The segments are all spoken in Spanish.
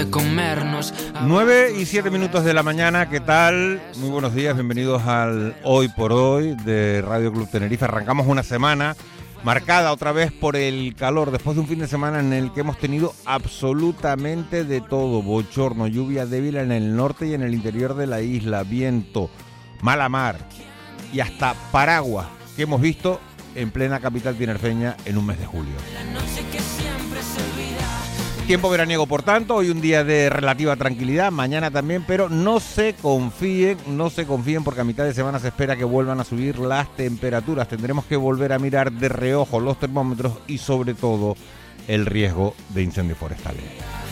9:07 de la mañana, ¿qué tal? Muy buenos días, bienvenidos al Hoy por Hoy de Radio Club Tenerife. Arrancamos una semana marcada otra vez por el calor, después de un fin de semana en el que hemos tenido absolutamente de todo: bochorno, lluvia débil en el norte y en el interior de la isla, viento, mala mar y hasta paraguas que hemos visto en plena capital tinerfeña en un mes de julio. Tiempo veraniego, por tanto, hoy un día de relativa tranquilidad, mañana también, pero no se confíen porque a mitad de semana se espera que vuelvan a subir las temperaturas. Tendremos que volver a mirar de reojo los termómetros y sobre todo el riesgo de incendios forestales.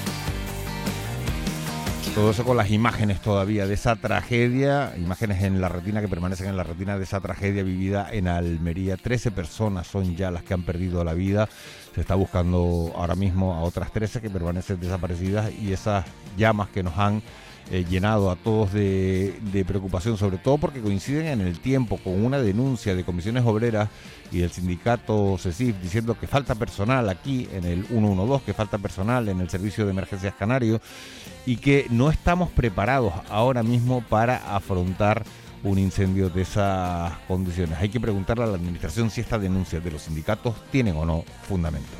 Todo eso con las imágenes todavía de esa tragedia, imágenes en la retina que permanecen en la retina de esa tragedia vivida en Almería. 13 personas son ya las que han perdido la vida. Se está buscando ahora mismo a otras 13 que permanecen desaparecidas, y esas llamas que nos han llenado a todos de preocupación, sobre todo porque coinciden en el tiempo con una denuncia de comisiones obreras y del sindicato CESIF diciendo que falta personal aquí en el 112, que falta personal en el servicio de emergencias canario y que no estamos preparados ahora mismo para afrontar un incendio de esas condiciones. Hay que preguntarle a la administración si esta denuncia de los sindicatos tienen o no fundamento.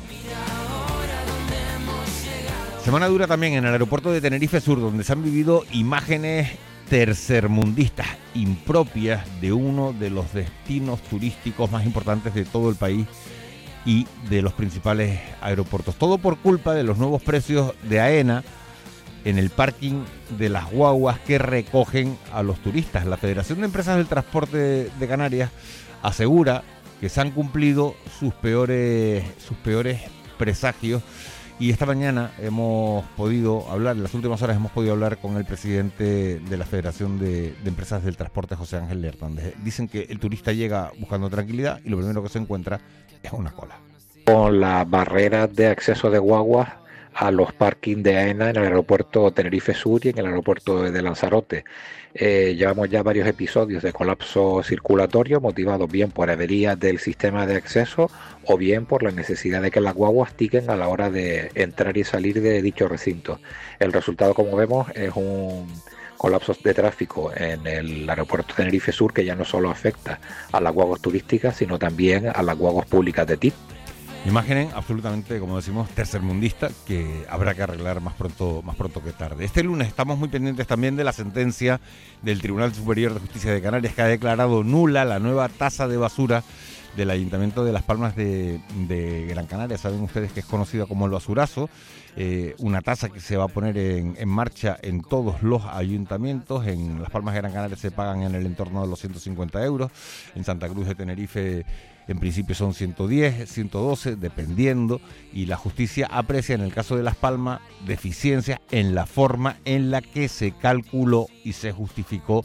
Semana dura también en el aeropuerto de Tenerife Sur, donde se han vivido imágenes tercermundistas, impropias de uno de los destinos turísticos más importantes de todo el país y de los principales aeropuertos. Todo por culpa de los nuevos precios de AENA en el parking de las guaguas que recogen a los turistas. La Federación de Empresas del Transporte de Canarias asegura que se han cumplido sus peores presagios. Y esta mañana hemos podido hablar, en las últimas horas hemos podido hablar con el presidente de la Federación de Empresas del Transporte, José Ángel Hernández. Dicen que el turista llega buscando tranquilidad y lo primero que se encuentra es una cola. Con las barreras de acceso de guaguas a los parkings de AENA en el aeropuerto Tenerife Sur y en el aeropuerto de Lanzarote. Llevamos ya varios episodios de colapso circulatorio motivados bien por averías del sistema de acceso o bien por la necesidad de que las guaguas tiquen a la hora de entrar y salir de dicho recinto. El resultado, como vemos, es un colapso de tráfico en el aeropuerto Tenerife Sur que ya no solo afecta a las guaguas turísticas, sino también a las guaguas públicas de TIP. Imagen absolutamente, como decimos, tercermundista, que habrá que arreglar más pronto que tarde. Este lunes estamos muy pendientes también de la sentencia del Tribunal Superior de Justicia de Canarias, que ha declarado nula la nueva tasa de basura del Ayuntamiento de Las Palmas de Gran Canaria. Saben ustedes que es conocida como el basurazo, una tasa que se va a poner en marcha en todos los ayuntamientos. En Las Palmas de Gran Canaria se pagan en el entorno de los 150 euros, en Santa Cruz de Tenerife en principio son 110, 112, dependiendo, y la justicia aprecia en el caso de Las Palmas deficiencias en la forma en la que se calculó y se justificó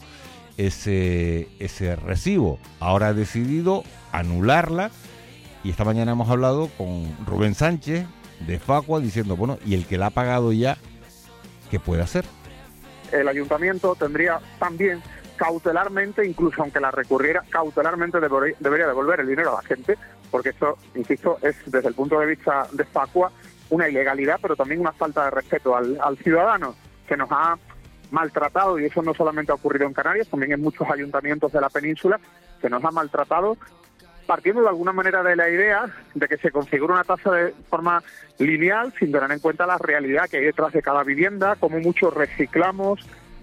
ese recibo. Ahora ha decidido anularla y esta mañana hemos hablado con Rubén Sánchez de Facua diciendo, bueno, ¿y el que la ha pagado ya qué puede hacer? El ayuntamiento tendría también cautelarmente, incluso aunque la recurriera, cautelarmente debería devolver el dinero a la gente, porque esto, insisto, es desde el punto de vista de Facua una ilegalidad, pero también una falta de respeto al ciudadano, que nos ha maltratado, y eso no solamente ha ocurrido en Canarias, también en muchos ayuntamientos de la península, que nos ha maltratado, partiendo de alguna manera de la idea de que se configura una tasa de forma lineal, sin tener en cuenta la realidad que hay detrás de cada vivienda, cómo mucho reciclamos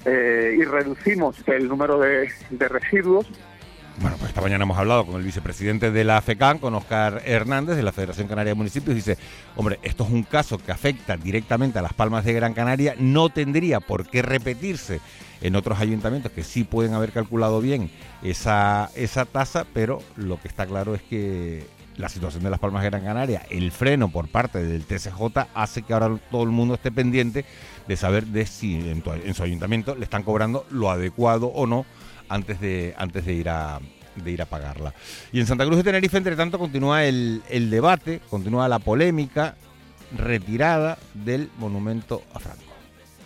y reducimos el número de residuos. Bueno, pues esta mañana hemos hablado con el vicepresidente de la FECAN, con Óscar Hernández, de la Federación Canaria de Municipios. Dice, hombre, esto es un caso que afecta directamente a Las Palmas de Gran Canaria, no tendría por qué repetirse en otros ayuntamientos que sí pueden haber calculado bien esa tasa, pero lo que está claro es que la situación de Las Palmas de Gran Canaria, el freno por parte del TCJ, hace que ahora todo el mundo esté pendiente de saber de si en su ayuntamiento le están cobrando lo adecuado o no antes de ir a pagarla. Y en Santa Cruz de Tenerife, entre tanto, continúa el debate, continúa la polémica, retirada del monumento a Franco.